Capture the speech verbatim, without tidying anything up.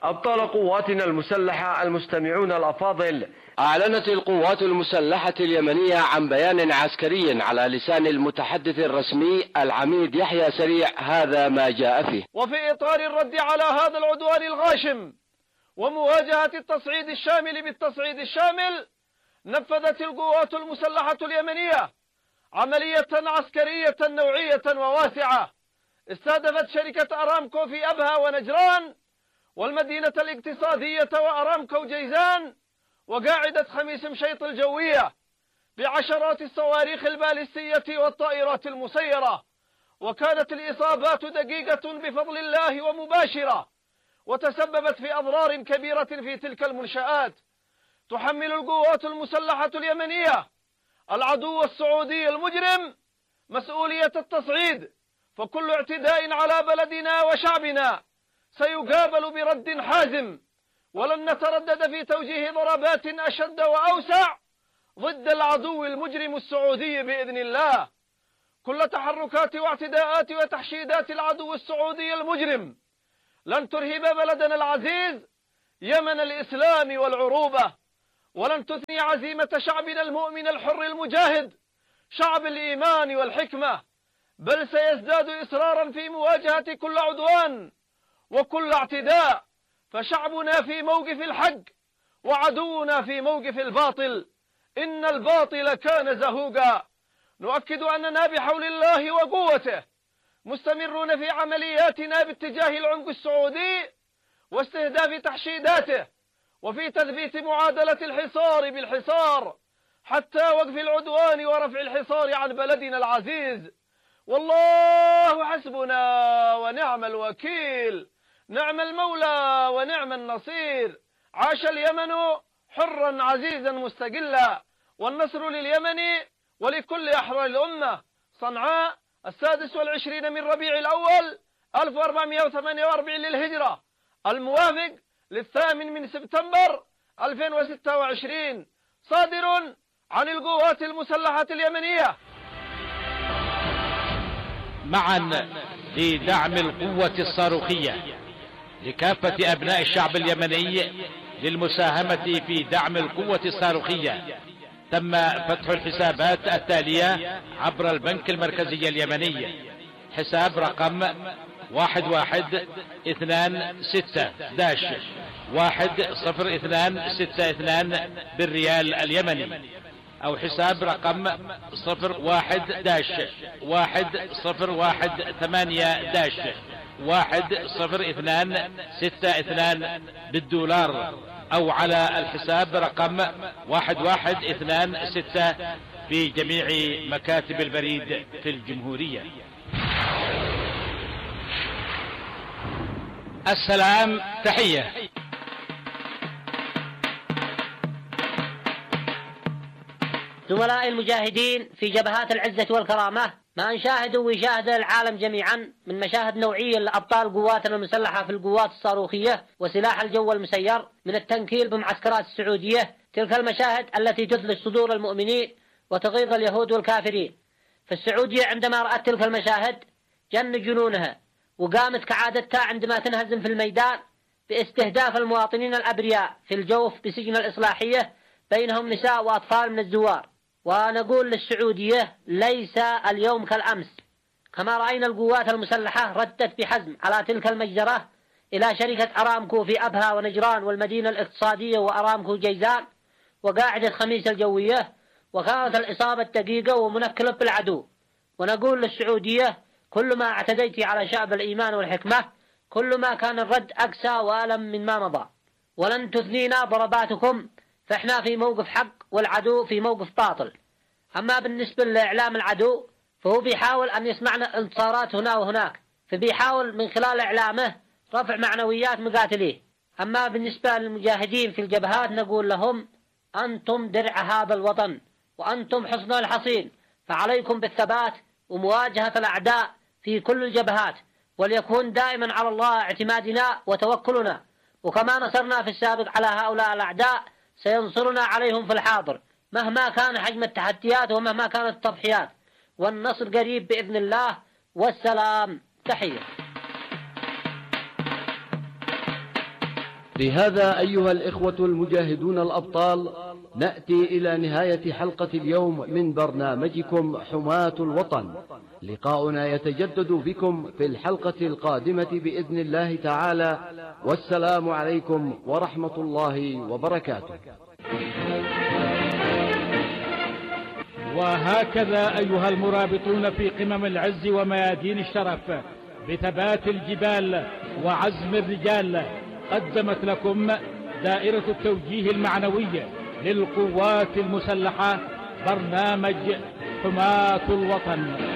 أبطال قواتنا المسلحة المستمعون الأفاضل، أعلنت القوات المسلحة اليمنية عن بيان عسكري على لسان المتحدث الرسمي العميد يحيى سريع هذا ما جاء فيه. وفي إطار الرد على هذا العدوان الغاشم ومواجهة التصعيد الشامل بالتصعيد الشامل، نفذت القوات المسلحة اليمنية عملية عسكرية نوعية وواسعة استهدفت شركة أرامكو في أبها ونجران والمدينة الاقتصادية وأرامكو جيزان وقاعدة خميس مشيط الجوية بعشرات الصواريخ البالستية والطائرات المسيرة، وكانت الإصابات دقيقة بفضل الله ومباشرة، وتسببت في أضرار كبيرة في تلك المنشآت. تحمل القوات المسلحة اليمنية العدو السعودي المجرم مسؤولية التصعيد، فكل اعتداء على بلدنا وشعبنا سيقابل برد حازم، ولن نتردد في توجيه ضربات أشد وأوسع ضد العدو المجرم السعودي بإذن الله. كل تحركات واعتداءات وتحشيدات العدو السعودي المجرم لن ترهب بلدنا العزيز يمن الإسلام والعروبة، ولن تثني عزيمة شعبنا المؤمن الحر المجاهد شعب الإيمان والحكمة، بل سيزداد إصرارا في مواجهة كل عدوان وكل اعتداء، فشعبنا في موقف الحق وعدونا في موقف الباطل، إن الباطل كان زهوقا. نؤكد أننا بحول الله وقوته مستمرون في عملياتنا باتجاه العمق السعودي واستهداف تحشيداته، وفي تثبيت معادلة الحصار بالحصار حتى وقف العدوان ورفع الحصار عن بلدنا العزيز. والله حسبنا ونعم الوكيل، نعم المولى ونعم النصير. عاش اليمن حرا عزيزا مستقلا، والنصر لليمن ولكل أحرار الأمة. صنعاء السادس والعشرين من ربيع الأول ألف وأربعمائة وثمانية وأربعين للهجرة، الموافق للثامن من سبتمبر ألفين وستة وعشرين، صادر عن القوات المسلحة اليمنية. معا لدعم القوة الصاروخية لكافة أبناء الشعب اليمني للمساهمة في دعم القوة الصاروخية. تم فتح الحسابات التالية عبر البنك المركزي اليمني: حساب رقم واحد واحد اثنان ستة داش واحد صفر اثنان ستة اثنان بالريال اليمني، أو حساب رقم صفر واحد داش واحد صفر واحد ثمانية داش واحد صفر اثنان ستة اثنان بالدولار، أو على الحساب رقم واحد واحد اثنان ستة في جميع مكاتب البريد في الجمهورية. السلام تحية. زملاء المجاهدين في جبهات العزة والكرامة، ما نشاهد ويشاهد العالم جميعا من مشاهد نوعية لأبطال قواتنا المسلحة في القوات الصاروخية وسلاح الجو المسير من التنكيل بمعسكرات السعودية، تلك المشاهد التي تثلج صدور المؤمنين وتغيظ اليهود والكافرين. فالسعودية عندما رأت تلك المشاهد جن جنونها، وقامت كعادتها عندما تنهزم في الميدان باستهداف المواطنين الأبرياء في الجوف بسجن الإصلاحية، بينهم نساء وأطفال من الزوار. ونقول للسعودية ليس اليوم كالأمس، كما رأينا القوات المسلحة ردت بحزم على تلك المجزرة إلى شركة أرامكو في أبها ونجران والمدينة الاقتصادية وأرامكو جيزان وقاعدة خميس الجوية، وكانت الإصابة دقيقة ومنكلة بالعدو. ونقول للسعودية كل ما اعتديت على شعب الإيمان والحكمة كل ما كان الرد أقسى وألم من ما مضى، ولن تثنينا ضرباتكم، فإحنا في موقف حق والعدو في موقف باطل. أما بالنسبة لإعلام العدو فهو بيحاول أن يسمعنا انتصارات هنا وهناك، فبيحاول من خلال إعلامه رفع معنويات مقاتليه. أما بالنسبة للمجاهدين في الجبهات نقول لهم أنتم درع هذا الوطن وأنتم حصن الحصين، فعليكم بالثبات ومواجهة الأعداء في كل الجبهات، وليكون دائما على الله اعتمادنا وتوكلنا، وكما نصرنا في السابق على هؤلاء الأعداء سينصرنا عليهم في الحاضر مهما كان حجم التحديات ومهما كانت التضحيات، والنصر قريب بإذن الله. والسلام تحية. بهذا أيها الإخوة المجاهدون الأبطال نأتي إلى نهاية حلقة اليوم من برنامجكم حماة الوطن. لقاؤنا يتجدد بكم في الحلقة القادمة بإذن الله تعالى، والسلام عليكم ورحمة الله وبركاته. وهكذا أيها المرابطون في قمم العز وميادين الشرف بثبات الجبال وعزم الرجال، قدمت لكم دائرة التوجيه المعنوي للقوات المسلحة برنامج حماة الوطن.